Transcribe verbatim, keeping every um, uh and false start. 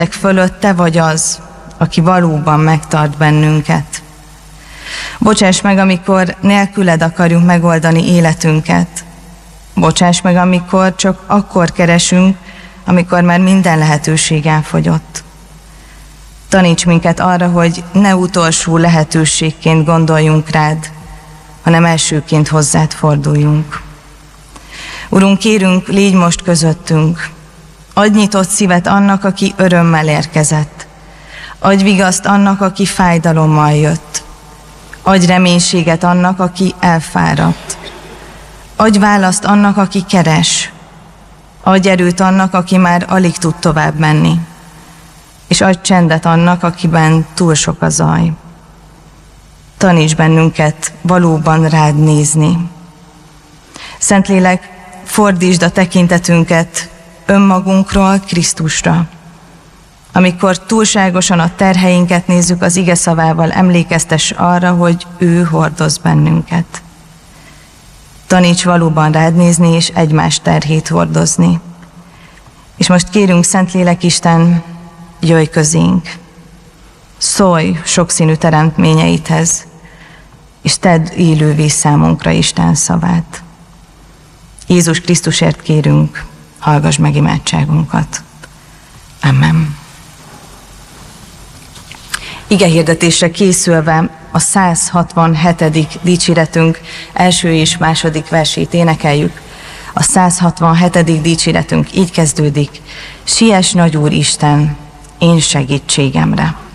fölött te vagy az, aki valóban megtart bennünket. Bocsáss meg, amikor nélküled akarjuk megoldani életünket. Bocsáss meg, amikor csak akkor keresünk, amikor már minden lehetőség elfogyott. Taníts minket arra, hogy ne utolsó lehetőségként gondoljunk rád, hanem elsőként hozzád forduljunk. Urunk, kérünk, légy most közöttünk. Adj nyitott szívet annak, aki örömmel érkezett. Adj vigaszt annak, aki fájdalommal jött. Adj reménységet annak, aki elfáradt. Adj választ annak, aki keres. Adj erőt annak, aki már alig tud tovább menni. És adj csendet annak, akiben túl sok a zaj. Taníts bennünket valóban rád nézni. Szentlélek, fordítsd a tekintetünket önmagunkról Krisztusra. Amikor túlságosan a terheinket nézzük, az ige szavával emlékeztess arra, hogy ő hordoz bennünket. Taníts valóban rád nézni, és egymás terhét hordozni. És most kérünk, Szentlélek Isten, jöjj közénk. Szólj sokszínű teremtményeidhez, és tedd élővé számunkra Isten szavát. Jézus Krisztusért kérünk, hallgass meg imádságunkat. Amen. Igehirdetésre készülve a száz hatvanhetedik dicséretünk első és második versét énekeljük. A száz hatvanhetedik dicséretünk így kezdődik: Siess, nagy Úr Isten, én segítségemre.